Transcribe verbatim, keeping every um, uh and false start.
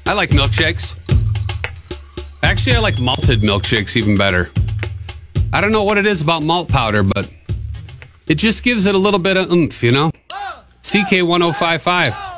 I like milkshakes. Actually, I like malted milkshakes even better. I don't know what it is about malt powder, but it just gives it a little bit of oomph, you know? C K one oh five five.